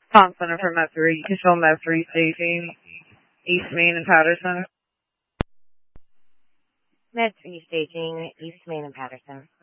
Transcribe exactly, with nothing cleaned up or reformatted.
Tom Center for Med three, control Med three staging, East Main and Patterson. Med three staging, East Main and Patterson.